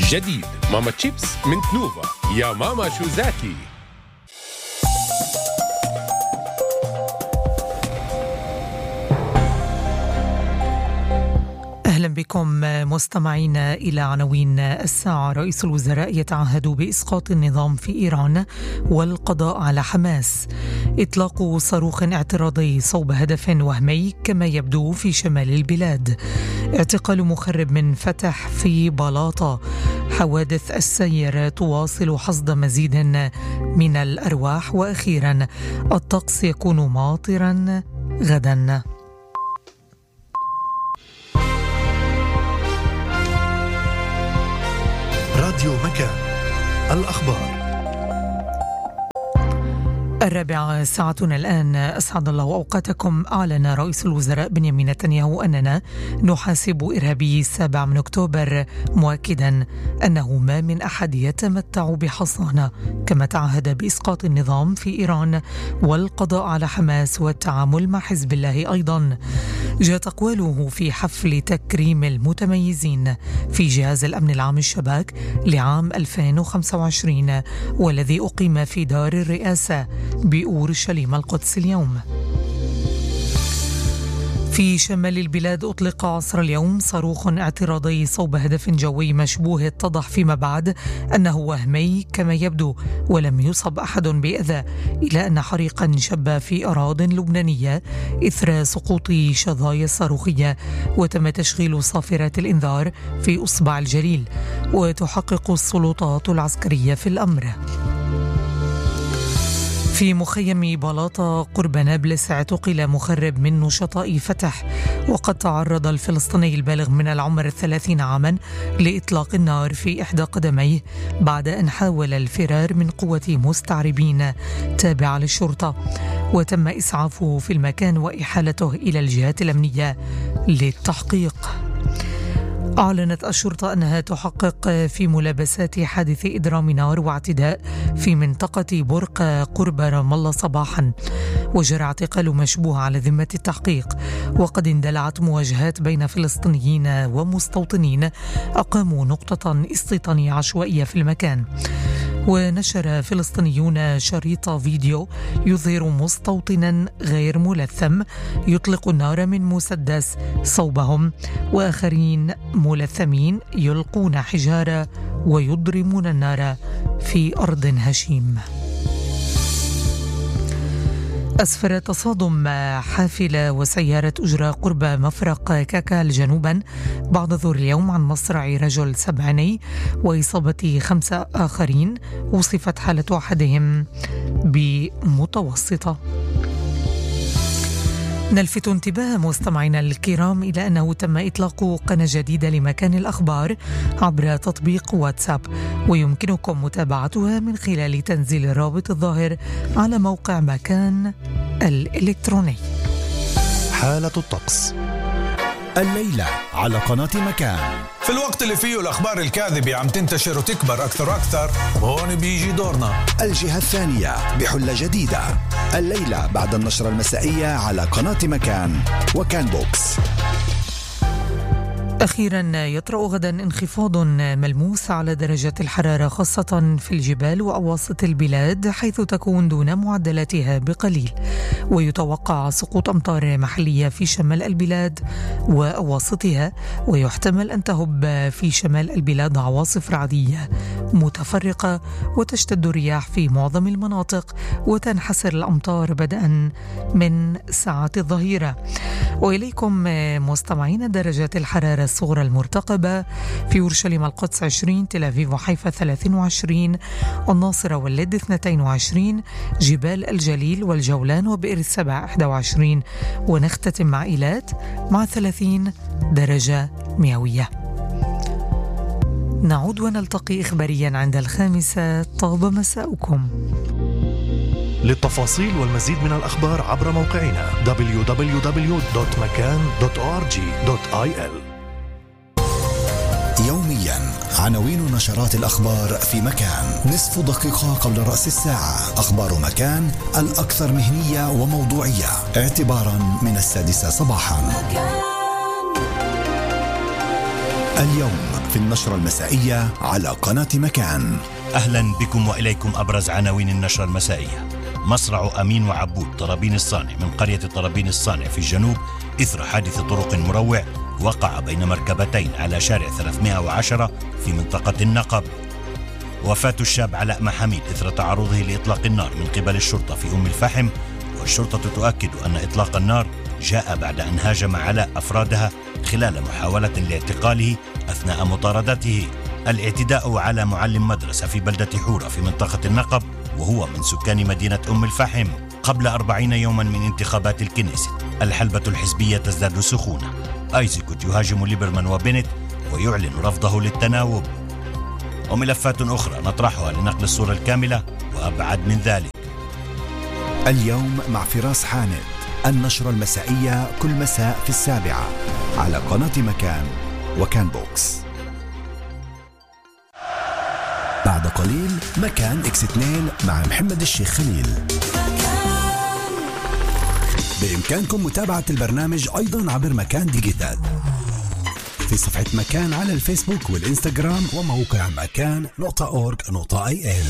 جديد ماما تشيبس من تنوفا، يا ماما شو زاكي. أهلا بكم مستمعينا إلى عناوين الساعة. رئيس الوزراء يتعهد بإسقاط النظام في إيران والقضاء على حماس. إطلاق صاروخ اعتراضي صوب هدف وهمي كما يبدو في شمال البلاد. اعتقال مخرب من فتح في بلاطة. حوادث السير تواصل حصد مزيد من الأرواح. وأخيرا الطقس يكون ماطرا غدا. راديو مكان، الأخبار 4 ساعتنا الآن. أسعد الله أوقاتكم. أعلن رئيس الوزراء بنيامين نتنياهو أننا نحاسب إرهابي 7 من أكتوبر، مؤكدا أنه ما من أحد يتمتع بحصانة، كما تعهد بإسقاط النظام في إيران والقضاء على حماس والتعامل مع حزب الله. أيضا جاءت أقواله في حفل تكريم المتميزين في جهاز الأمن العام الشباك لعام 2025 والذي أقيم في دار الرئاسة بأورشليم القدس اليوم. في شمال البلاد أطلق عصر اليوم صاروخ اعتراضي صوب هدف جوي مشبوه اتضح فيما بعد أنه وهمي كما يبدو، ولم يصب أحد بأذى، إلى أن حريقا شب في أراضٍ لبنانية إثر سقوط شظايا صاروخية، وتم تشغيل صافرات الإنذار في أصبع الجليل، وتحقق السلطات العسكرية في الأمر. في مخيم بلاطة قرب نابلس اعتقل مخرب من نشطاء فتح، وقد تعرض الفلسطيني البالغ من العمر 30 عاما لإطلاق النار في إحدى قدميه بعد أن حاول الفرار من قوة مستعربين تابعة للشرطة، وتم إسعافه في المكان وإحالته إلى الجهات الأمنية للتحقيق. أعلنت الشرطة أنها تحقق في ملابسات حادث إضرام نار واعتداء في منطقة برقة قرب رام الله صباحا، وجرى اعتقال مشبوه على ذمة التحقيق، وقد اندلعت مواجهات بين فلسطينيين ومستوطنين أقاموا نقطة استيطانية عشوائية في المكان. ونشر فلسطينيون شريط فيديو يظهر مستوطنا غير ملثم يطلق النار من مسدس صوبهم، وآخرين ملثمين يلقون حجارة ويضرمون النار في أرض هشيم. أسفر تصادم حافلة وسيارة أجرة قرب مفرق كاكال جنوبا بعد ظهر اليوم عن مصرع رجل سبعيني وإصابة 5 آخرين، وصفت حالة أحدهم بمتوسطة. نلفت انتباه مستمعينا الكرام إلى أنه تم إطلاق قناة جديدة لمكان الأخبار عبر تطبيق واتساب، ويمكنكم متابعتها من خلال تنزيل الرابط الظاهر على موقع مكان الإلكتروني. حالة الطقس الليلة على قناة مكان. في الوقت اللي فيه الأخبار الكاذبة عم تنتشر وتكبر أكثر وأكثر، هون بيجي دورنا. الجهة الثانية بحلة جديدة الليلة بعد النشرة المسائية على قناة مكان وكان بوكس. أخيرا يطرأ غدا انخفاض ملموس على درجات الحرارة خاصة في الجبال وأواسط البلاد، حيث تكون دون معدلاتها بقليل، ويتوقع سقوط أمطار محلية في شمال البلاد وأواسطها، ويحتمل أن تهب في شمال البلاد عواصف رعدية متفرقة وتشتد الرياح في معظم المناطق، وتنحسر الأمطار بدءا من ساعات الظهيرة. وإليكم مستمعين درجات الحرارة الصغرى المرتقبة: في أورشليم القدس 20، تل أبيب وحيفا 23، الناصرة واللد 22، جبال الجليل والجولان وبئر السبع 21، ونختتم مع إيلات مع 30 درجة مئوية. نعود ونلتقي إخباريا عند 5. طاب مساؤكم. للتفاصيل والمزيد من الأخبار عبر موقعنا www.makan.org.il. يوميا عناوين نشرات الأخبار في مكان، نصف دقيقة قبل رأس الساعة. أخبار مكان الأكثر مهنية وموضوعية اعتبارا من 6 صباحا. اليوم في النشرة المسائية على قناة مكان. أهلا بكم وإليكم أبرز عناوين النشرة المسائية. مصرع أمين وعبود طرابين الصانع من قرية طرابين الصانع في الجنوب إثر حادث طرق مروع وقع بين مركبتين على شارع 310 في منطقة النقب. وفاة الشاب علاء محميد إثر تعرضه لإطلاق النار من قبل الشرطة في أم الفحم، والشرطة تؤكد أن إطلاق النار جاء بعد أن هاجم علاء أفرادها خلال محاولة لاعتقاله أثناء مطاردته. الاعتداء على معلم مدرسة في بلدة حورة في منطقة النقب وهو من سكان مدينة أم الفحم قبل 40 يوما من انتخابات الكنيست. الحلبة الحزبية تزداد سخونة. آيزيكوت يهاجم ليبرمان وبنت ويعلن رفضه للتناوب. وملفات أخرى نطرحها لنقل الصورة الكاملة وأبعد من ذلك. اليوم مع فراس حامد، النشرة المسائية كل مساء في 7 على قناة مكان وكان بوكس. بعد قليل مكان إكس 2 مع محمد الشيخ خليل. بإمكانكم متابعة البرنامج أيضا عبر مكان ديجيتال في صفحة مكان على الفيسبوك والإنستغرام وموقع مكان.org.il.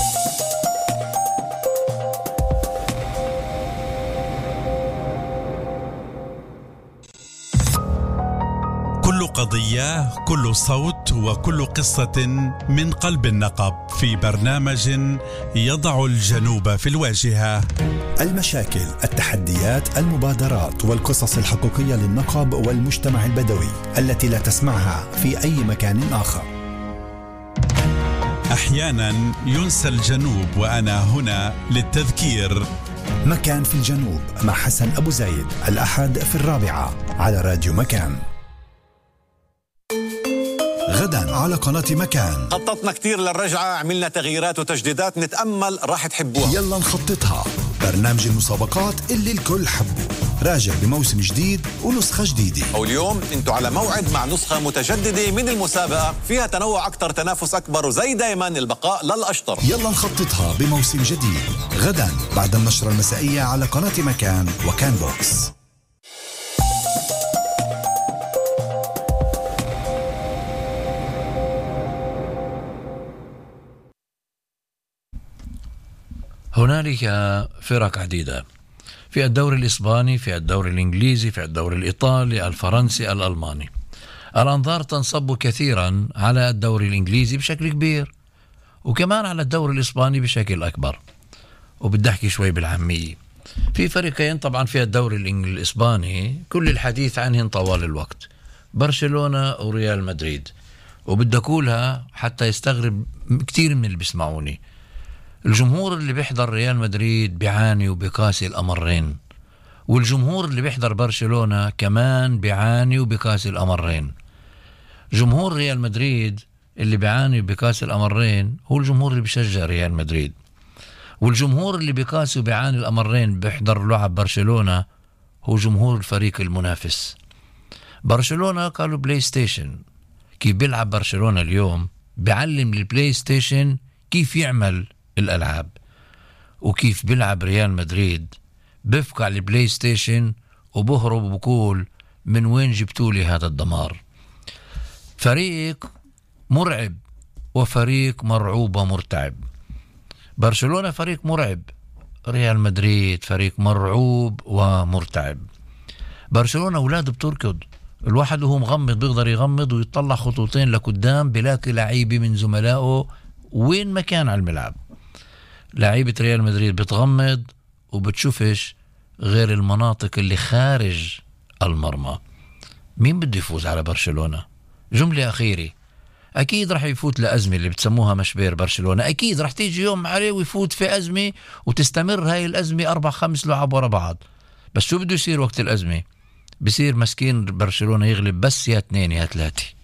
كل قضية، كل صوت، وكل قصة من قلب النقب في برنامج يضع الجنوب في الواجهة. المشاكل، التحديات، المبادرات والقصص الحقيقية للنقب والمجتمع البدوي التي لا تسمعها في أي مكان آخر. أحيانا ينسى الجنوب وأنا هنا للتذكير. مكان في الجنوب مع حسن أبو زايد الأحد في 4 على راديو مكان. غدا على قناة مكان خططنا كتير للرجعة، عملنا تغييرات وتجديدات، نتأمل راح تحبوها. يلا نخططها. برنامج المسابقات اللي الكل حبه راجع بموسم جديد ونسخة جديدة. واليوم انتوا على موعد مع نسخة متجددة من المسابقة فيها تنوع أكتر، تنافس أكبر، وزي دايما البقاء للأشطر. يلا نخططها بموسم جديد غدا بعد النشرة المسائية على قناة مكان وكان بوكس. هنالك فرق عديدة في الدوري الإسباني، في الدوري الإنجليزي، في الدوري الإيطالي، الفرنسي، الألماني. الأنظار تنصب كثيرا على الدوري الإنجليزي بشكل كبير، وكمان على الدوري الإسباني بشكل أكبر. وبدي أحكي شوي بالعامية. في فريقين طبعا في الدوري الإسباني كل الحديث عنهن طوال الوقت، برشلونة وريال مدريد. وبدي أقولها حتى يستغرب كتير من اللي بيسمعوني، الجمهور اللي بيحضر ريال مدريد بيعاني وبكاسي الأمرين، والجمهور اللي بيحضر برشلونة كمان بيعاني وبكاسي الأمرين. جمهور ريال مدريد اللي بيعاني بكاسي الأمرين هو الجمهور اللي بيشجع ريال مدريد، والجمهور اللي بكاسي وبيعاني الأمرين بيحضر لعب برشلونة هو جمهور الفريق المنافس. برشلونة قالوا بلاي ستيشن، كيف بيلعب برشلونة اليوم بيعلم البلاي ستيشن كيف يعمل الألعاب، وكيف بيلعب ريال مدريد بفقع البلاي ستيشن وبهرب وبقول من وين جبتولي هذا الدمار. فريق مرعب وفريق مرعوب ومرتعب. برشلونة فريق مرعب، ريال مدريد فريق مرعوب ومرتعب. برشلونة أولاده بتركض، الواحد وهو مغمض بيقدر يغمض ويطلع خطوتين لقدام بلاقي لعيبة من زملائه وين ما كان على الملعب. لعيبة ريال مدريد بتغمض وبتشوفش غير المناطق اللي خارج المرمى. مين بده يفوز على برشلونة؟ جملة أخيرة، أكيد رح يفوت لأزمة اللي بتسموها مشبير برشلونة. أكيد رح تيجي يوم عليه ويفوت في أزمة وتستمر هاي الأزمة 4-5 لعب ورا بعض. بس شو بده يصير وقت الأزمة؟ بصير مسكين برشلونة يغلب بس يا 2 يا 3.